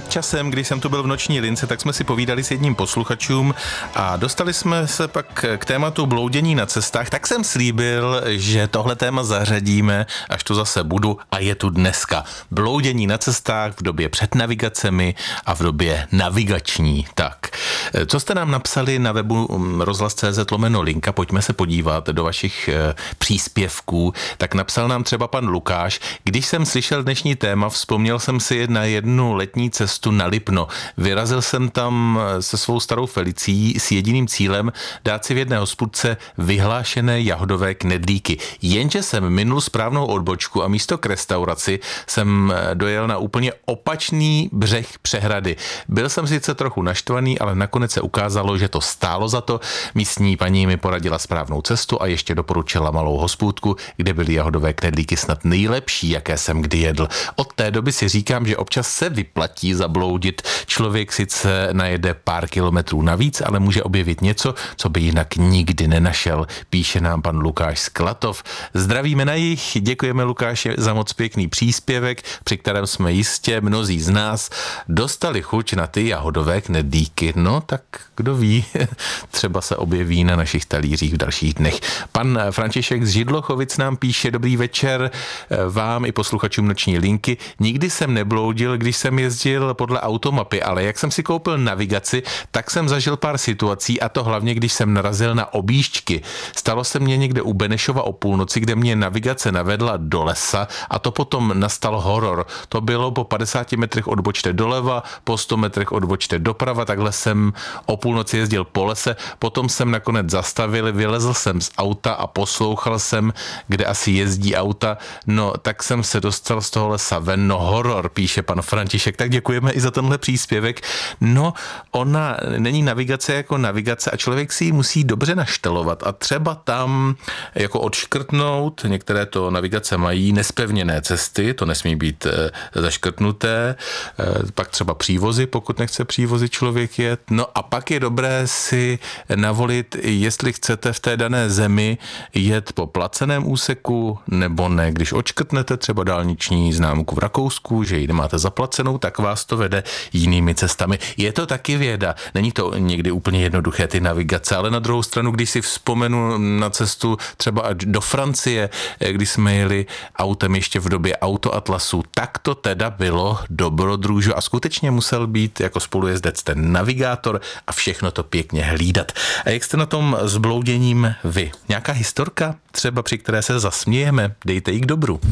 časem, když jsem tu byl v noční lince, tak jsme si povídali s jedním posluchačům a dostali jsme se pak k tématu bloudění na cestách, tak jsem slíbil, že tohle téma zařadíme, až tu zase budu a je tu dneska. Bloudění na cestách v době před navigacemi a v době navigační. Tak, co jste nám napsali na webu rozhlas.cz/linka, pojďme se podívat do vašich příspěvků. Tak napsal nám třeba pan Lukáš: když jsem slyšel dnešní téma, vzpomněl jsem si na jednu letní cestu na Lipno. Vyrazil jsem tam se svou starou Felicí s jediným cílem dát si v jedné hospůdce vyhlášené jahodové knedlíky. Jenže jsem minul správnou odbočku a místo k restauraci jsem dojel na úplně opačný břeh přehrady. Byl jsem sice trochu naštvaný, ale nakonec se ukázalo, že to stálo za to. Místní paní mi poradila správnou cestu a ještě doporučila malou hospůdku, kde byly jahodové knedlíky snad nejlepší, jaké jsem kdy jedl. Od té doby si říkám, že občas se vyplatí zabloudit. Člověk sice najede pár kilometrů navíc, ale může objevit něco, co by jinak nikdy nenašel, píše nám pan Lukáš z Klatov. Zdravíme na jih, děkujeme Lukáši za moc pěkný příspěvek, při kterém jsme jistě mnozí z nás dostali chuť na ty jahodové knedlíky. No tak kdo ví, třeba se objeví na našich talířích v dalších dnech. Pan František z Židlochovic nám píše: dobrý večer vám i posluchačům noční linky. Nikdy jsem nebloudil, když jsem jezdil podle automapy, ale jak jsem si koupil navigaci, tak jsem zažil pár situací, a to hlavně, když jsem narazil na objížďky. Stalo se mně někde u Benešova o půlnoci, kde mě navigace navedla do lesa, a to potom nastal horor. To bylo po 50 metrech odbočte doleva, po 100 metrech odbočte doprava, takhle jsem o půlnoci jezdil po lese, potom jsem nakonec zastavil, vylezl jsem z auta a poslouchal jsem, kde asi jezdí auta, no tak jsem se dostal z toho lesa ven, no horor, píše pan František, tak děkujeme i za tenhle příspěvek. No, ona není navigace jako navigace a člověk si ji musí dobře naštelovat a třeba tam jako odškrtnout, některé to navigace mají nespevněné cesty, to nesmí být zaškrtnuté, pak třeba přívozy, pokud nechce přívozy člověk jet, no a pak je dobré si navolit, jestli chcete v té dané zemi jet po placeném úseku nebo ne. Když odškrtnete třeba dálniční známku v Rakousku, že ji nemáte zaplacenou, tak vás to vede jinými cestami. Je to taky věda. Není to někdy úplně jednoduché ty navigace, ale na druhou stranu, když si vzpomenu na cestu třeba do Francie, když jsme jeli autem ještě v době autoatlasu, tak to teda bylo dobrodružo a skutečně musel být jako spolujezdec ten navigátor a všechno to pěkně hlídat. A jak jste na tom s blouděním vy? Nějaká historka, třeba při které se zasmějeme? Dejte ji k dobru.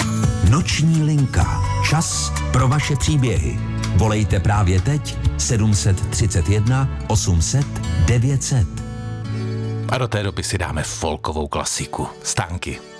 Noční linka. Čas pro vaše příběhy. Volejte právě teď 731 800 900. A do té doby si dáme folkovou klasiku. Stánky.